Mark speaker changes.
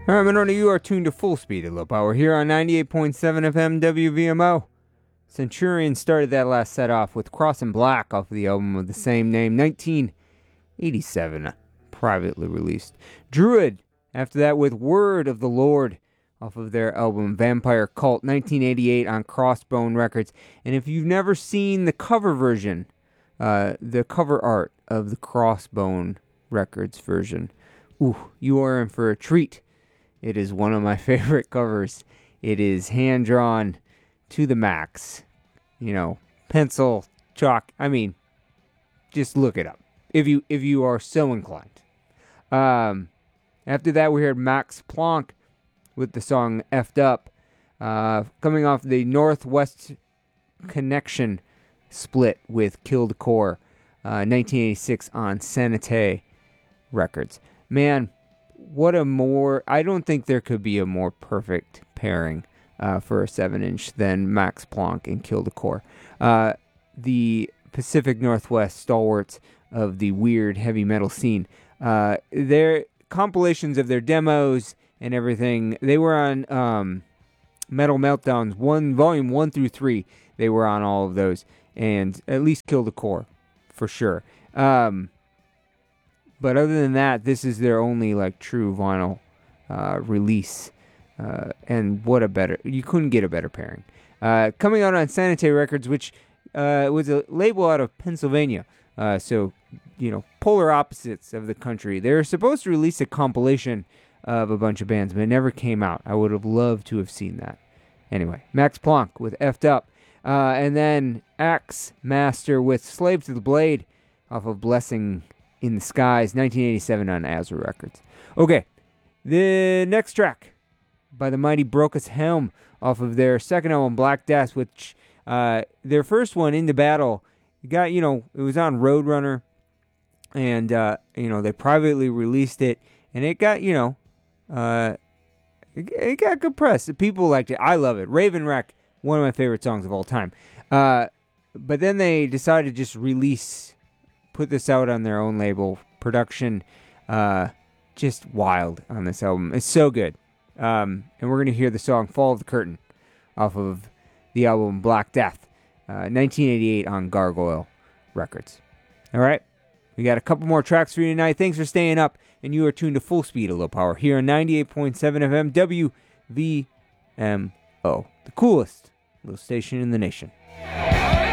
Speaker 1: All right, Monona, you are tuned to Full Speed at Low Power here on 98.7 FM WVMO. Centurion started that last set off with Cross and Black off of the album of the same name, 1987, privately released. Druid, after that, with Word of the Lord off of their album Vampire Cult, 1988 on Crossbone Records. And if you've never seen the cover version, the cover art of the Crossbone Records version, you are in for a treat. It is one of my favorite covers. It is hand-drawn to the max. You know, pencil, chalk. I mean, just look it up if you are so inclined. After that, we heard Max Planck with the song Effed Up, coming off the Northwest Connection split with Killed Core, 1986 on Sanité Records. Man, I don't think there could be a more perfect pairing for a 7-inch than Max Planck and Kill the Core. The Pacific Northwest stalwarts of the weird heavy metal scene. Their compilations of their demos and everything, they were on Metal Meltdowns, volume 1 through 3. They were on all of those, and at least Kill the Core, for sure. But other than that, this is their only true vinyl release, and you couldn't get a better pairing. Coming out on Sanité Records, which was a label out of Pennsylvania, so polar opposites of the country. They were supposed to release a compilation of a bunch of bands, but it never came out. I would have loved to have seen that. Anyway, Max Planck with Effed Up, and then Axe Master with Slave to the Blade off of Blessing in the Skies, 1987 on Azure Records. Okay, the next track by the mighty Brokus Helm off of their second album, Black Death, which their first one, Into Battle, it was on Roadrunner, and they privately released it, and it got it got good press. People liked it. I love it. Raven Wreck, one of my favorite songs of all time. But then they decided to just put this out on their own label. Production, just wild on this album. It's so good. And we're going to hear the song Fall of the Curtain off of the album Black Death, 1988 on Gargoyle Records. All right, we got a couple more tracks for you tonight. Thanks for staying up, and you are tuned to Full Speed at Low Power here on 98.7 FM WVMO, the coolest little station in the nation.